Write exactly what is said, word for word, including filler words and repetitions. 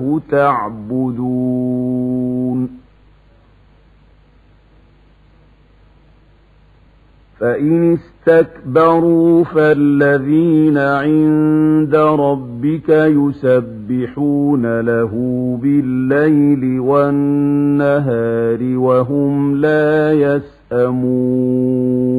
إياه تعبدون فإن استكبروا فالذين عند ربك يسبحون له بالليل والنهار وهم لا يسأمون